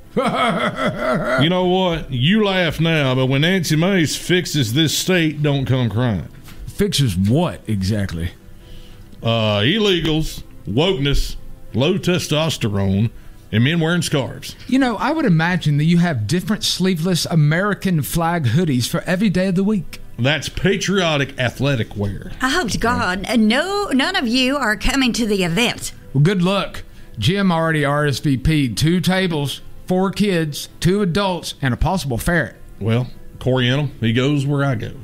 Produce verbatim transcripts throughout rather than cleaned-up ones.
You know what? You laugh now, but when Nancy Mace fixes this state, don't come crying. Fixes what exactly? Uh, illegals, wokeness, low testosterone, and men wearing scarves. You know, I would imagine that you have different sleeveless American flag hoodies for every day of the week. That's patriotic athletic wear. I hope to God no, none of you are coming to the event. Well, good luck. Jim already R S V P'd two tables, four kids, two adults, and a possible ferret. Well, Coriantal, he goes where I go.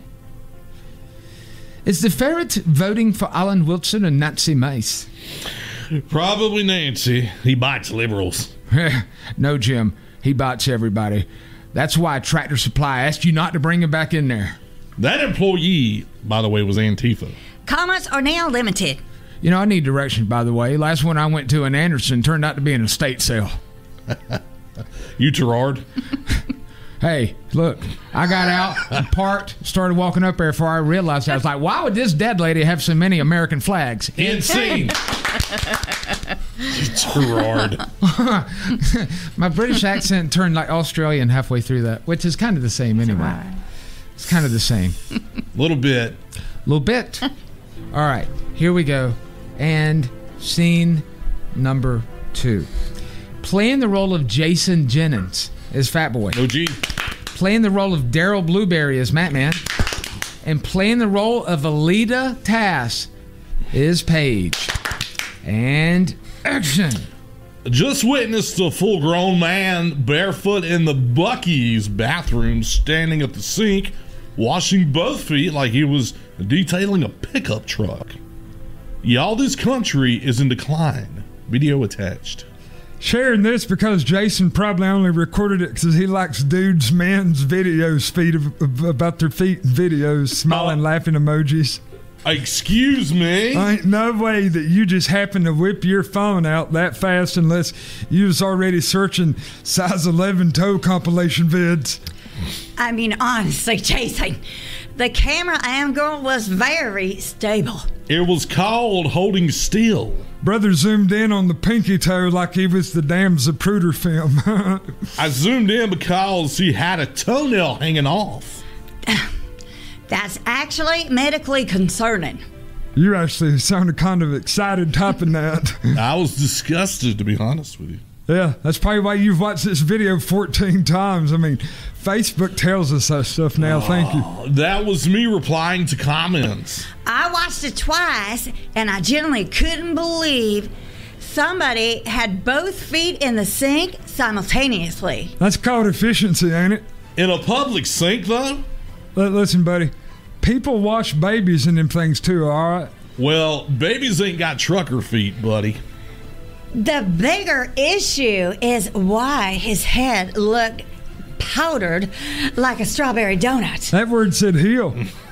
Is the ferret voting for Alan Wilson and Nancy Mace? Probably Nancy. He bites liberals. No, Jim. He bites everybody. That's why Tractor Supply asked you not to bring him back in there. That employee, by the way, was Antifa. Comments are now limited. You know, I need directions, by the way. Last one I went to in Anderson turned out to be an estate sale. You Gerard? Hey, look, I got out, parked, started walking up there before I realized. I was like, why would this dead lady have so many American flags? Insane. Gerard. My British accent turned like Australian halfway through that, which is kind of the same anyway. It's kind of the same. A little bit. A little bit. All right, here we go. And scene number two. Playing the role of Jason Jennings is Fat Boy. O G. Playing the role of Daryl Blueberry is Matt Man. And playing the role of Alita Tass is Paige. And action. Just witnessed a full-grown man barefoot in the Buc-ee's bathroom, standing at the sink, washing both feet like he was detailing a pickup truck. Y'all, this country is in decline. Video attached. Sharing this because Jason probably only recorded it because he likes dudes, men's videos, feed of, of, about their feet in videos, smiling, uh, laughing emojis. Excuse me? Ain't no way that you just happen to whip your phone out that fast unless you was already searching size eleven toe compilation vids. I mean, honestly, Jason, the camera angle was very stable. It was called holding still. Brother zoomed in on the pinky toe like he was the damn Zapruder film. I zoomed in because he had a toenail hanging off. That's actually medically concerning. You actually sounded kind of excited typing that. I was disgusted, to be honest with you. Yeah, that's probably why you've watched this video fourteen times. I mean, Facebook tells us that stuff now. Oh, thank you. That was me replying to comments. I watched it twice, and I generally couldn't believe somebody had both feet in the sink simultaneously. That's called efficiency, ain't it? In a public sink, though? L- listen, buddy, people wash babies in them things, too, all right? Well, babies ain't got trucker feet, buddy. The bigger issue is why his head looked powdered like a strawberry donut. That word said heel.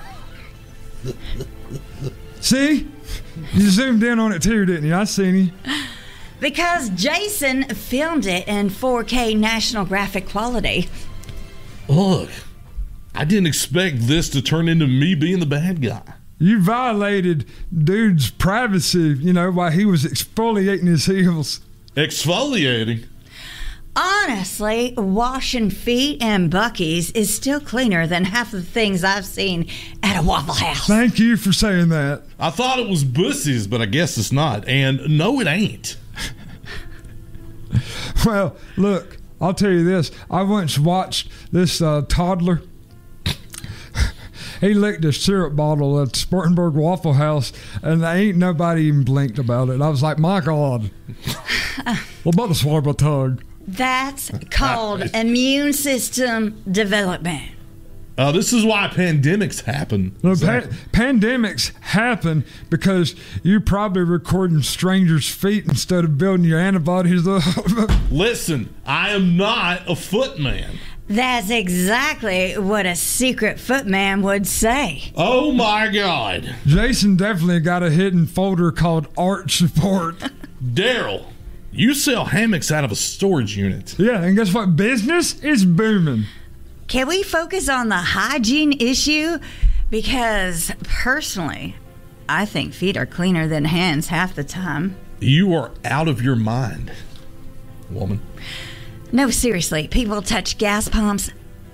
See? You zoomed in on it too, didn't you? I seen you. Because Jason filmed it in four K National Graphic quality. Look, I didn't expect this to turn into me being the bad guy. You violated dude's privacy, you know, while he was exfoliating his heels. Exfoliating? Honestly, washing feet in Buc-ee's is still cleaner than half the things I've seen at a Waffle House. Thank you for saying that. I thought it was Bussies, but I guess it's not. And no, it ain't. Well, look, I'll tell you this. I once watched this uh, toddler. He licked a syrup bottle at Spartanburg Waffle House, and ain't nobody even blinked about it. I was like, my God. What about to swallow my tongue? That's called immune system development. Uh, this is why pandemics happen. No, exactly. pa- pandemics happen because you're probably recording strangers' feet instead of building your antibodies up. Listen, I am not a footman. That's exactly what a secret footman would say. Oh my God. Jason definitely got a hidden folder called art support. Daryl, you sell hammocks out of a storage unit. Yeah, and guess what? Business is booming. Can we focus on the hygiene issue? Because personally, I think feet are cleaner than hands half the time. You are out of your mind, woman. No, seriously, people touch gas pumps,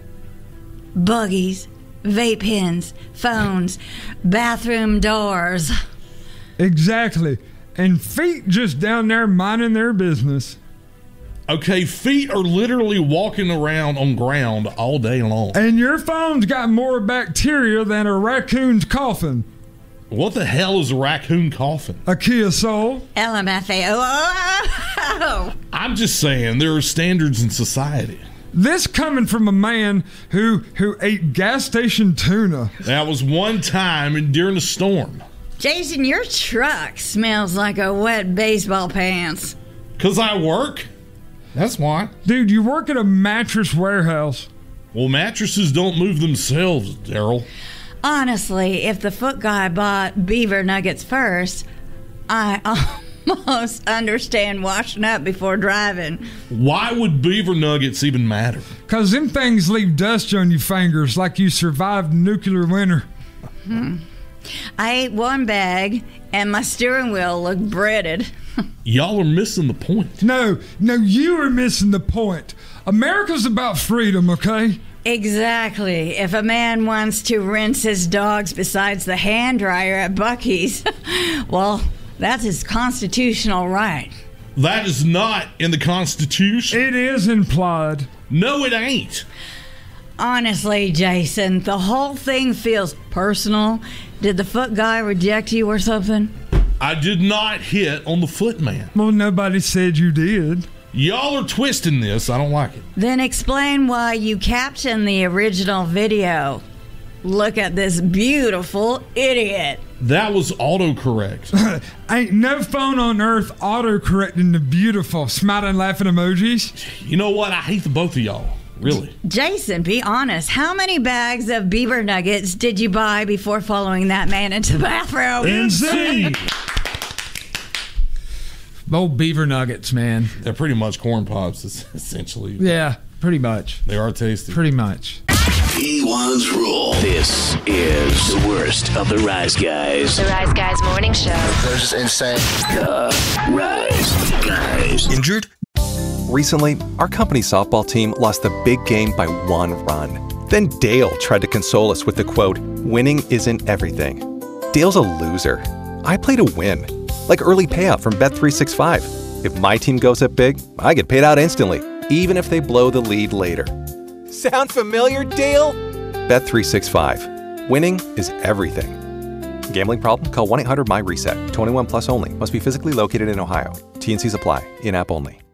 buggies, vape pens, phones, bathroom doors. Exactly. And feet just down there minding their business. Okay, feet are literally walking around on ground all day long. And your phone's got more bacteria than a raccoon's coffin. What the hell is a raccoon coffin? A Kia Soul. L M F A O. I'm just saying, there are standards in society. This coming from a man who who ate gas station tuna. That was one time during a storm. Jason, your truck smells like a wet baseball pants. Because I work? That's why. Dude, you work at a mattress warehouse. Well, mattresses don't move themselves, Daryl. Honestly, if the foot guy bought beaver nuggets first, I almost understand washing up before driving. Why would beaver nuggets even matter? Because them things leave dust on your fingers like you survived nuclear winter. Hmm. I ate one bag, and my steering wheel looked breaded. Y'all are missing the point. No, no, you are missing the point. America's about freedom, okay? Exactly. If a man wants to rinse his dogs besides the hand dryer at Buc-ee's, well, that's his constitutional right. That is not in the Constitution. It is implied. No, it ain't. Honestly, Jason, the whole thing feels personal. Did the foot guy reject you or something? I did not hit on the footman. Well, nobody said you did. Y'all are twisting this. I don't like it. Then explain why you captioned the original video. Look at this beautiful idiot. That was autocorrect. Ain't no phone on earth autocorrecting the beautiful smiling, laughing emojis. You know what? I hate the both of y'all. Really. Jason, be honest. How many bags of beaver nuggets did you buy before following that man into the bathroom? Insane. Old beaver nuggets, man. They're pretty much corn pops, essentially. Yeah, pretty much. They are tasty. Pretty much. P one's Rule. This is the worst of the Rise Guys. The Rise Guys morning show. They're just insane. The Rise Guys. Injured? Recently, our company softball team lost the big game by one run. Then Dale tried to console us with the quote, "Winning isn't everything." Dale's a loser. I play to win. Like early payout from Bet three sixty-five. If my team goes up big, I get paid out instantly, even if they blow the lead later. Sound familiar, Dale? Bet three sixty-five. Winning is everything. Gambling problem? Call one eight hundred M Y RESET. twenty-one plus only. Must be physically located in Ohio. T N Cs apply. In-app only.